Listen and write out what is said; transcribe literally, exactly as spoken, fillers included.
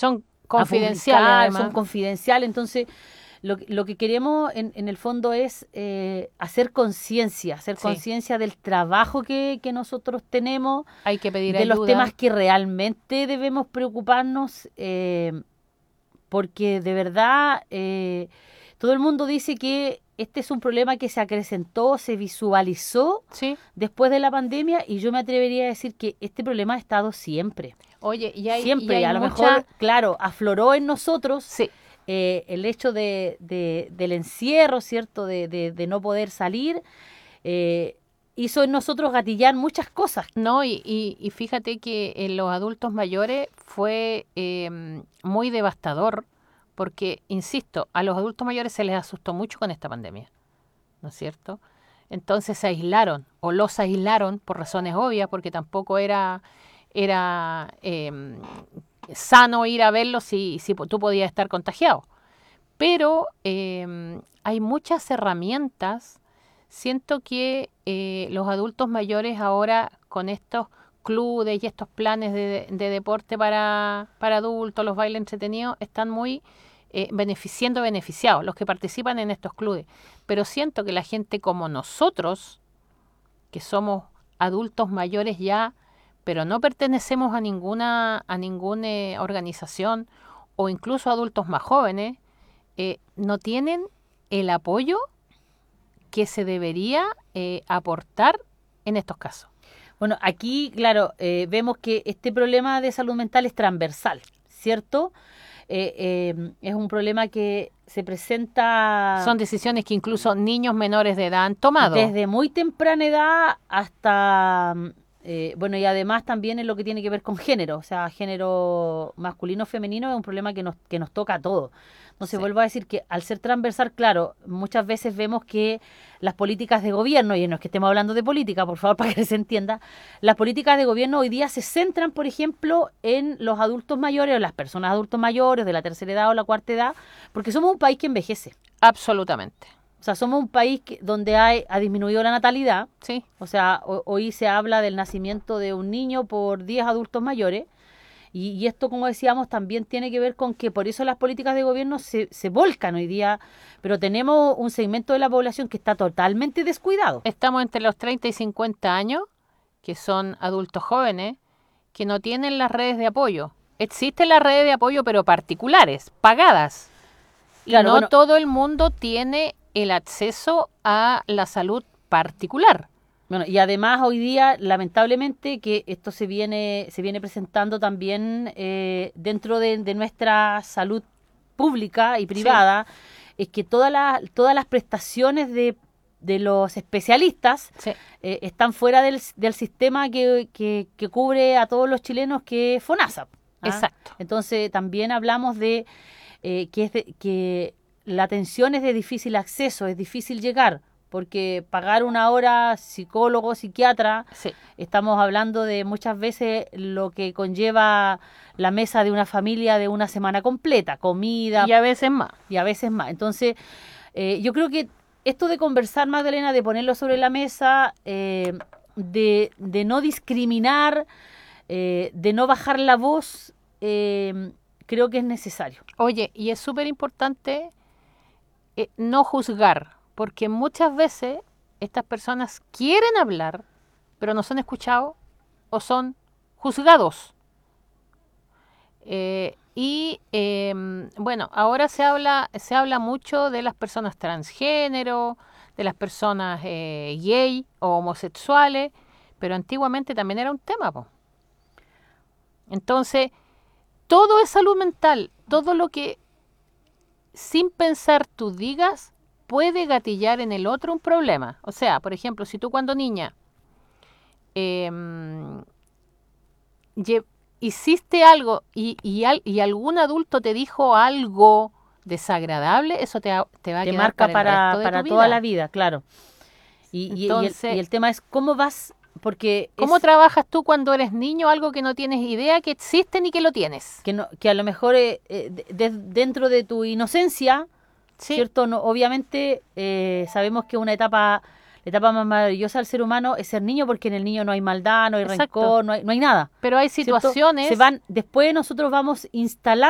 son a confidenciales, publicar, además. son confidenciales, entonces lo, que- lo que queremos en, en el fondo es eh, hacer conciencia, hacer Sí, conciencia del trabajo que, que nosotros tenemos, hay que pedir de los ayuda. temas que realmente debemos preocuparnos, eh, porque de verdad eh, todo el mundo dice que este es un problema que se acrecentó, se visualizó Sí. después de la pandemia y yo me atrevería a decir que este problema ha estado siempre, Oye, y hay, y siempre. hay A lo mucha... mejor, claro, afloró en nosotros Sí, eh, el hecho de, de- del encierro, ¿cierto? De, de- de no poder salir, eh, hizo en nosotros gatillar muchas cosas. no, y, y, y fíjate que en los adultos mayores fue eh, muy devastador porque, insisto, a los adultos mayores se les asustó mucho con esta pandemia, ¿no es cierto? Entonces se aislaron o los aislaron por razones obvias porque tampoco era, era eh, sano ir a verlos si, si tú podías estar contagiado. Pero eh, hay muchas herramientas. Siento que eh, los adultos mayores ahora con estos clubes y estos planes de, de deporte para, para adultos, los bailes entretenidos, están muy eh, beneficiando beneficiados, los que participan en estos clubes. Pero siento que la gente como nosotros, que somos adultos mayores ya, pero no pertenecemos a ninguna, a ninguna eh, organización, o incluso adultos más jóvenes, eh, no tienen el apoyo que se debería eh, aportar en estos casos. Bueno, aquí, claro, eh, vemos que este problema de salud mental es transversal, ¿cierto? Eh, eh, es un problema que se presenta Son decisiones que incluso niños menores de edad han tomado. desde muy temprana edad hasta, mm, eh, bueno, y además también en lo que tiene que ver con género, o sea, género masculino o femenino es un problema que nos, que nos toca a todos. Entonces, Sí. vuelvo a decir que al ser transversal, claro, muchas veces vemos que las políticas de gobierno, y no es que estemos hablando de política, por favor, para que se entienda, las políticas de gobierno hoy día se centran, por ejemplo, en los adultos mayores o las personas adultos mayores de la tercera edad o la cuarta edad, porque somos un país que envejece. Absolutamente. O sea, somos un país que, donde hay, ha disminuido la natalidad. Sí. O sea, ho- hoy se habla del nacimiento de un niño por diez adultos mayores. Y, y esto, como decíamos, también tiene que ver con que por eso las políticas de gobierno se, se volcan hoy día. Pero tenemos un segmento de la población que está totalmente descuidado. Estamos entre los treinta y cincuenta años, que son adultos jóvenes, que no tienen las redes de apoyo. Existen las redes de apoyo, pero particulares, pagadas. Y Claro, no bueno, todo el mundo tiene el acceso a la salud particular. bueno, y además hoy día, lamentablemente, que esto se viene, se viene presentando también eh, dentro de, de nuestra salud pública y privada, es que todas las, todas las prestaciones de, de los especialistas Sí. eh, están fuera del, del sistema que, que, que cubre a todos los chilenos, que es FONASA. ¿Ah? Exacto. Entonces también hablamos de, eh, que, es de que la atención es de difícil acceso, es difícil llegar, porque pagar una hora psicólogo, psiquiatra, Sí. estamos hablando de muchas veces lo que conlleva la mesa de una familia de una semana completa, comida Y a veces más. y a veces más. Entonces, eh, yo creo que esto de conversar, Magdalena, de ponerlo sobre la mesa, eh, de, de no discriminar, eh, de no bajar la voz, eh, creo que es necesario. Oye, y es súper importante eh, no juzgar, porque muchas veces estas personas quieren hablar, pero no son escuchados o son juzgados. Eh, y eh, bueno, ahora se habla, se habla mucho de las personas transgénero, de las personas eh, gay o homosexuales, pero antiguamente también era un tema, po. Entonces, todo es salud mental, todo lo que sin pensar tú digas puede gatillar en el otro un problema. O sea, por ejemplo, si tú cuando niña eh, lle- hiciste algo y, y, al- y algún adulto te dijo algo desagradable, eso te, ha- te va a Te quedar marca para el para, resto de para tu toda vida. la vida, claro. Y, y- y el, Entonces, y el tema es cómo vas, porque ¿cómo es trabajas tú cuando eres niño algo que no tienes idea que existe ni que lo tienes? que, no, que a lo mejor eh, eh, de- de- dentro de tu inocencia, Sí, ¿cierto? No, obviamente eh, sabemos que una etapa, la etapa más maravillosa del ser humano es ser niño, porque en el niño no hay maldad, no hay exacto. rencor, no hay, no hay nada, Pero hay ¿cierto? situaciones Se van, después nosotros vamos instalando